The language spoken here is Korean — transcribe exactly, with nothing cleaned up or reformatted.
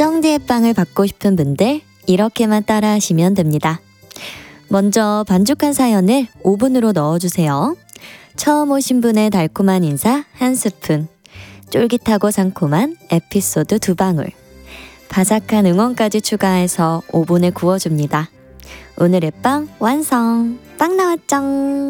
정디의 빵을 받고 싶은 분들 이렇게만 따라하시면 됩니다. 먼저 반죽한 사연을 오븐으로 넣어주세요. 처음 오신 분의 달콤한 인사 한 스푼, 쫄깃하고 상콤한 에피소드 두 방울, 바삭한 응원까지 추가해서 오븐에 구워줍니다. 오늘의 빵 완성! 빵 나왔짱!